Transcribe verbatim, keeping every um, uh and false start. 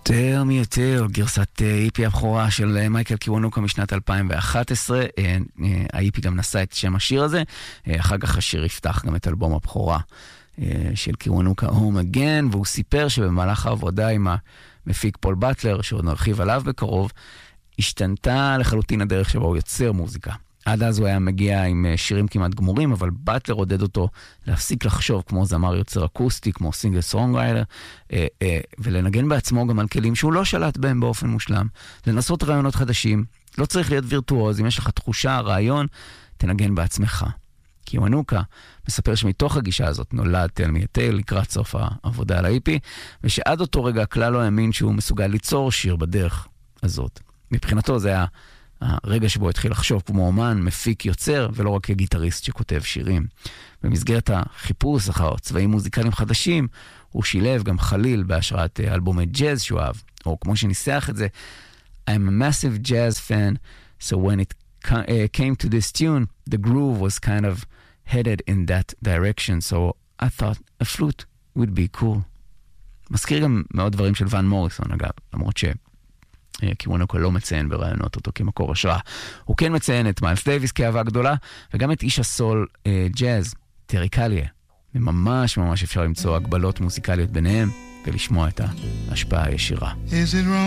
יותר מיותר, גרסת איפי הבכורה של מייקל קיוונוקה משנת אלפיים ואחת עשרה. האיפי גם נשא את שם השיר הזה. אחר כך השיר יפתח גם את אלבום הבכורה של קיוונוקה, Home Again, והוא סיפר שבמהלך העבודה עם המפיק פול באטלר, שעוד נרחיב עליו בקרוב, השתנתה לחלוטין הדרך שבה הוא יוצר מוזיקה. עד אז הוא היה מגיע עם שירים כמעט גמורים, אבל באטלר עודד אותו להפסיק לחשוב כמו זמר יוצר אקוסטי, כמו סינגל סונגרייטר, ולנגן בעצמו גם על כלים שהוא לא שלט בהם באופן מושלם, לנסות רעיונות חדשים. לא צריך להיות וירטואוז, אם יש לך תחושה, רעיון, תנגן בעצמך. קיוונוקה מספר שמתוך הגישה הזאת נולד Tell Me a Tale לקראת סוף העבודה על ה-איפי, ושעד אותו רגע כלל לא האמין שהוא מסוגל ליצור שיר בדרך הזאת. מבחינתו זה היה הרגע שבו התחיל לחשוב כמו אומן, מפיק, יוצר, ולא רק כגיטריסט שכותב שירים. במסגרת החיפוש אחר צבעים מוזיקליים חדשים, הוא שילב גם חליל בהשראת אלבומי ג'אז שהוא אהב, או כמו שניסח את זה, I'm a massive jazz fan, so when it came to this tune, the groove was kind of headed in that direction, so I thought a flute would be cool. מזכיר גם מאוד דברים של ון מוריסון, אגב, למרות ש... קיוונוקה לא מציין ברעיונות אותו כמקור השראה. הוא כן מציין את מיילס דייוויס כאהבה גדולה, וגם את איש הסול אה, ג'אז, טרי קליה. וממש ממש אפשר למצוא הגבלות מוזיקליות ביניהם, ולשמוע את ההשפעה הישירה. Is it wrong?